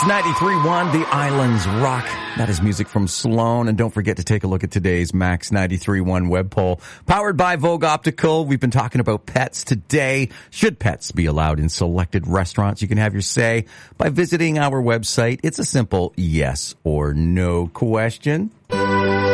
93.1, The Islands Rock. That is music from Sloan. And don't forget to take a look at today's Max 93.1 web poll. Powered by Vogue Optical. We've been talking about pets today. Should pets be allowed in selected restaurants? You can have your say by visiting our website. It's a simple yes or no question.